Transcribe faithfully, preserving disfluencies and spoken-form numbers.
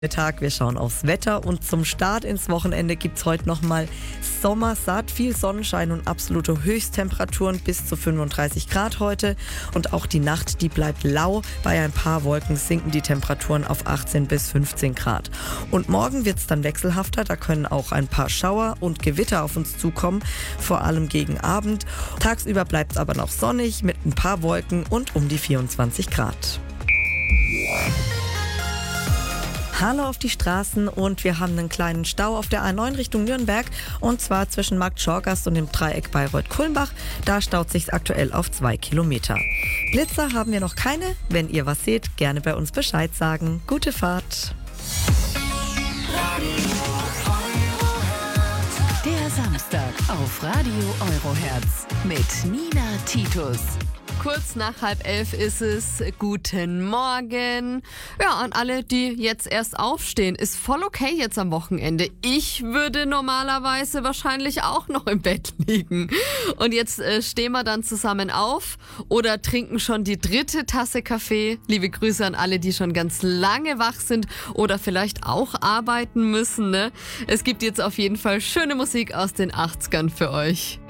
Tag. Wir schauen aufs Wetter und zum Start ins Wochenende gibt es heute nochmal sommersatt, viel Sonnenschein und absolute Höchsttemperaturen bis zu fünfunddreißig Grad heute. Und auch die Nacht, die bleibt lau. Bei ein paar Wolken sinken die Temperaturen auf achtzehn bis fünfzehn Grad. Und morgen wird es dann wechselhafter, da können auch ein paar Schauer und Gewitter auf uns zukommen, vor allem gegen Abend. Tagsüber bleibt es aber noch sonnig mit ein paar Wolken und um die vierundzwanzig Grad. Hallo auf die Straßen und wir haben einen kleinen Stau auf der A neun Richtung Nürnberg und zwar zwischen Markt Schorgast und dem Dreieck Bayreuth-Kulmbach. Da staut sich's aktuell auf zwei Kilometer. Blitzer haben wir noch keine. Wenn ihr was seht, gerne bei uns Bescheid sagen. Gute Fahrt. Der Samstag auf Radio Eurohertz mit Nina Titus. Kurz nach halb elf ist es. Guten Morgen. Ja, an alle, die jetzt erst aufstehen, ist voll okay jetzt am Wochenende. Ich würde normalerweise wahrscheinlich auch noch im Bett liegen. Und jetzt äh, stehen wir dann zusammen auf oder trinken schon die dritte Tasse Kaffee. Liebe Grüße an alle, die schon ganz lange wach sind oder vielleicht auch arbeiten müssen, ne? Es gibt jetzt auf jeden Fall schöne Musik aus den achtzigern für euch.